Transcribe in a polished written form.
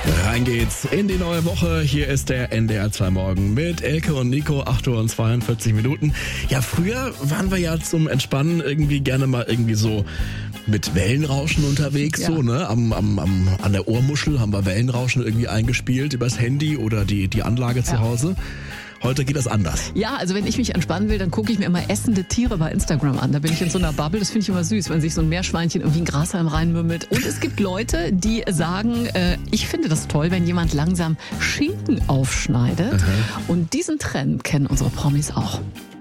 Rein geht's in die neue Woche. Hier ist der NDR 2 Morgen mit Elke und Nico, 8 Uhr und 42 Minuten. Ja, früher waren wir ja zum Entspannen irgendwie gerne mal irgendwie so mit Wellenrauschen unterwegs, Ja. so, ne? An der Ohrmuschel haben wir Wellenrauschen irgendwie eingespielt übers Handy oder die Anlage zu Hause. Heute geht das anders. Ja, also wenn ich mich entspannen will, dann gucke ich mir immer essende Tiere bei Instagram an. Da bin ich in so einer Bubble, das finde ich immer süß, wenn sich so ein Meerschweinchen irgendwie in Grashalm reinmümmelt. Und es gibt Leute, die sagen, ich finde das toll, wenn jemand langsam Schinken aufschneidet. Und diesen Trend kennen unsere Promis auch.